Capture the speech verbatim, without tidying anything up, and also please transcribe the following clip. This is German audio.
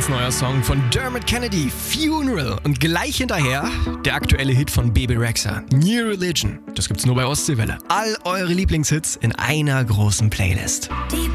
ganz neuer Song von Dermot Kennedy, Funeral. Und gleich hinterher der aktuelle Hit von Bebe Rexha, New Religion. Das gibt's nur bei Ostseewelle. All eure Lieblingshits in einer großen Playlist. Die